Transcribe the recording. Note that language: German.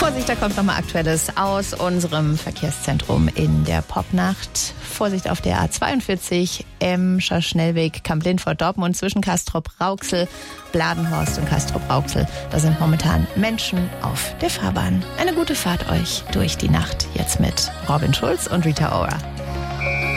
Vorsicht, da kommt nochmal Aktuelles aus unserem Verkehrszentrum in der Popnacht. Vorsicht auf der A42, Emscher Schnellweg, Kamp-Lindfort-Dortmund zwischen Castrop-Rauxel, Bladenhorst und Castrop-Rauxel. Da sind momentan Menschen auf der Fahrbahn. Eine gute Fahrt euch durch die Nacht jetzt mit Robin Schulz und Rita Ora.